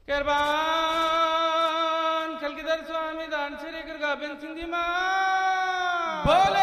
Kerban, Kalkidar Swami, Dan Sri Kirga Ben Sindhi Ma. बोले